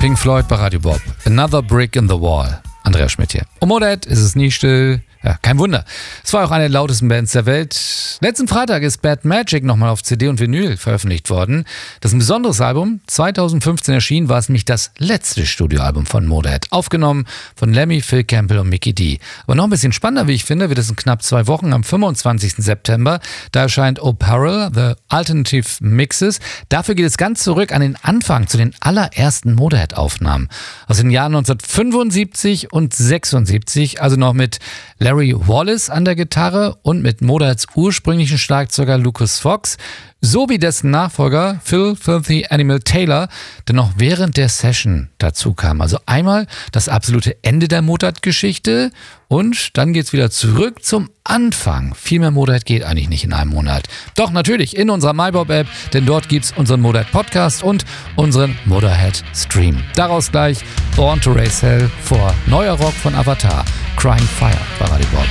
Pink Floyd bei Radio Bob. Another Brick in the Wall. Andreas Schmidt hier. Um Motorhead ist es nie still. Ja, kein Wunder. Es war auch eine der lautesten Bands der Welt. Letzten Freitag ist Bad Magic nochmal auf CD und Vinyl veröffentlicht worden. Das ist ein besonderes Album. 2015 erschienen, war es nämlich das letzte Studioalbum von Motorhead. Aufgenommen von Lemmy, Phil Campbell und Mikkey Dee. Aber noch ein bisschen spannender, wie ich finde, wird es in knapp 2 Wochen am 25. September. Da erscheint O'Parallel, The Alternative Mixes. Dafür geht es ganz zurück an den Anfang, zu den allerersten Motorhead-Aufnahmen. Aus den Jahren 1975 und 76, also noch mit Larry Wallace an der Gitarre und mit Motorheads ursprünglichen Schlagzeuger Lucas Fox, sowie dessen Nachfolger Phil Filthy Animal Taylor, der noch während der Session dazu kam. Also einmal das absolute Ende der Motorhead-Geschichte und dann geht's wieder zurück zum Anfang. Viel mehr Motorhead geht eigentlich nicht in einem Monat. Doch natürlich in unserer MyBob-App, denn dort gibt's unseren Motorhead-Podcast und unseren Motorhead-Stream. Daraus gleich Born to Raise Hell vor neuer Rock von Avatar, Crying Fire bei Radio Bob.